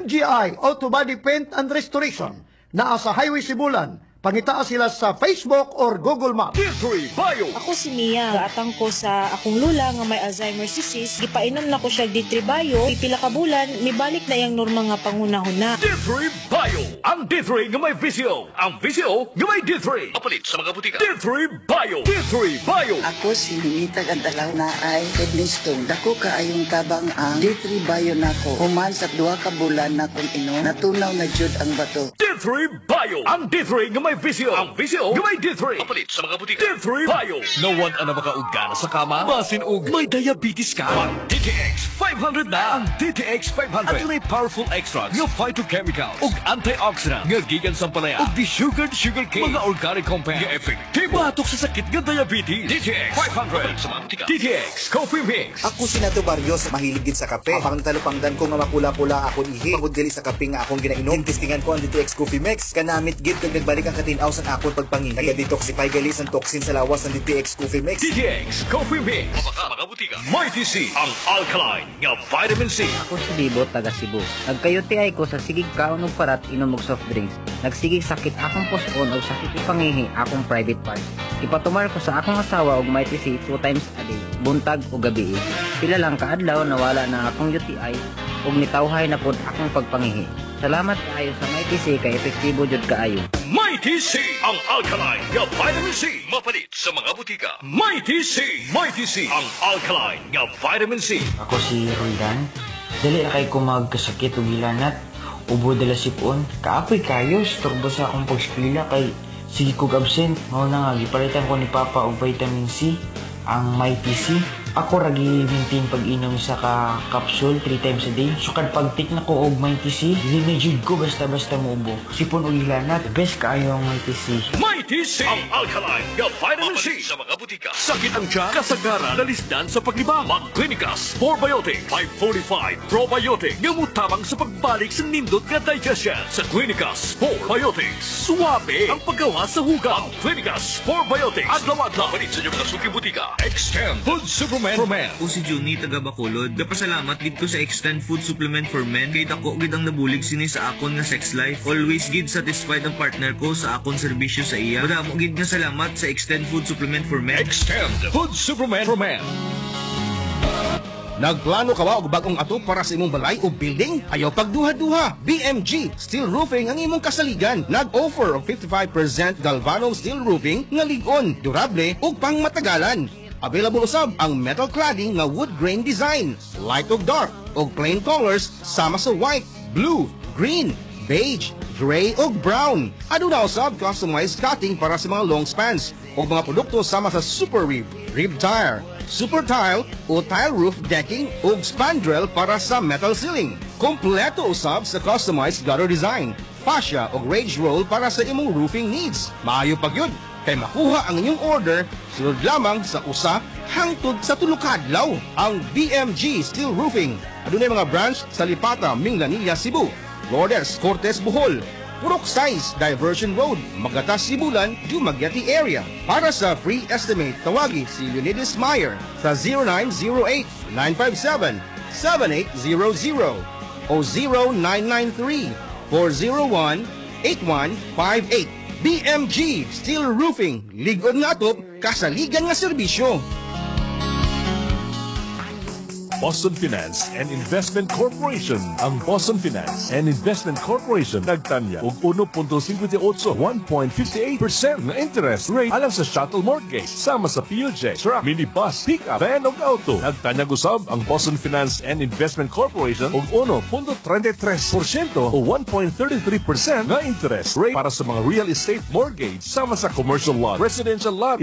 MGI Auto Body Paint and Restoration. Naa sa Highway Sibulan. Pangitaa sila sa Facebook or Google Maps. D3 Bio. Ako si Mia. Gaatang ko sa akong lula nga may Alzheimer's disease. Gipainom na ko siya D3 Bio. Pipila ka bulan, mibalik na yung norma nga pangunahuna. D3 Bio. Ang D3 nga may visyo. Ang visyo nga may D3. Kapalit sa mga butika. D3 Bio. D3 Bio. Ako si Lunita Gandalaw na ay kidney stone. Dako kaayong tabang ang D3 Bio nako. Human sa 2 ka bulan na kung ino, natunaw na jud ang bato. D3 Bio. Ang D3 nga may visyo. Ang visyo nga may D3. Kapalit sa mga butika. D3 Bio. No one ang makaugana sa kama. Basin og may diabetes ka. Ang DTX 500 na. Ang DTX 500. At may powerful extracts nga phytochemical ug antioxidant nga gikan sa palaya ug desugared sugar cane. Mga organic compounds nga epektibo batok sa sakit nga diabetes. DTX 500 sa mga butika. DTX Coffee Mix. Ako si Nato Barrios, mahilig gid sa kape. Apang talupangdan ko nga mapula-pula akong ihi. Pagod gali sa kape nga akong ginainom. Testingan ko ang DTX Coffee Mix. Kanamit gid kag nagbalik ang katinaw sa akong pagpangihi. Naga-detoxify gali sa toxin sa lawas ng DTX Coffee Mix. DTX Coffee Mix. Mga butika. Mighty C. Ang alkaline nga vitamin C. Ako si Libo, taga Cebu. Nagkayuti ay ko sa sigig kaon og parat inom og soft drinks. Nagsigig sakit akong puspon og sakit ipangihi akong private part. Ipatumar ko sa akong asawa og Mighty C 2 times a day, buntag o gabi. Pila lang kaadlaw nawala na akong UTI ug nitawhay na pod akong pagpangihi. Salamat kaayo sa Mighty C kay epektibo jud kaayo. Mighty C. Ang alkaline nga vitamin C. Mapalit sa mga butika. Mighty C. Mighty C. Ang alkaline nga vitamin C. Ako si Roldan. Dali na kay ko magkasakit o gilanat. Ubo dala sipon. Kaapoy kayo. Storbo sa akong pagspila kay sige kog absent. Mao na nga, gipalitan ko ni Papa og vitamin C. Ang Mighty C. Ako ragi maintain pag-inom sa capsule 3 times a day. Sukad pagtik na ko og Mighty C. Dili na jud ko basta-basta muubo. Sipon og gilanat. Best kaayo ang Mighty C. Mighty C. Ang alkaline nga vitamin C. Sa mga butika. Sakit ang tiyan, kasagaran, nalisdan sa paglibang. Mag-Clinicas 4Biotic 545 Probiotic nga mutabang sa pagbalik sa nindot nga digestion. Sa Clinicas 4Biotics, suwabe ang paggawa sa hugaw. Clinicas 4Biotics. Adlaw-adlaw. Palit sa inyong mga suki butika. Extend Food Supplement for Men. Ako si Juni, taga Bacolod. Napasalamat gid ko sa Extend Food Supplement for Men kay dako gid ang nabulig sini sa akon nga sex life. Always gid satisfied ang partner ko sa akon serbisyo sa iya. Madamo gid nga salamat sa Extend Food Supplement for Men. Extend Food Supplement for Men. Nagplano ka ba og bagong ato para sa imong balay o building? Ayaw pagduha-duha. BMG Steel Roofing ang imong kasaligan. Nag-offer og 55% galvano steel roofing nga lig-on, durable ug pangmatagalan. Available usab ang metal cladding nga wood grain design, light ug dark ug plain colors sama sa white, blue, green, beige, gray ug brown. Aduna usab customized cutting para sa mga long spans ug mga produkto sama sa super rib, rib tire, super tile o tile roof decking ug spandrel para sa metal ceiling. Kompleto usab sa customized gutter design, fascia ug rage roll para sa imong roofing needs. Maayo pagyud kay makuha ang inyong order sulod lamang sa usa hangtod sa tulo ka adlaw. Ang BMG Steel Roofing adunay mga branch sa Lipata, Minglanilla, Cebu, Lourdes, Cortes, Bohol, Purok Size, Diversion Road, Magatas, Sibulan, Dumaguete area. Para sa free estimate, tawagi si Leonidas Meyer sa 0908-957-7800 o 0993-401-8158. BMG Steel Roofing, lig-on nga to, kasaligan nga serbisyo. Boston Finance and Investment Corporation. Ang Boston Finance and Investment Corporation nagtanya og 1.58 1.58% na interest rate alang sa shuttle mortgage sama sa PLJ, truck, minibus, pickup, van ug auto. Nagtanya usab ang Boston Finance and Investment Corporation og 1.33% o 1.33% na interest rate para sa mga real estate mortgage sama sa commercial lot, residential lot,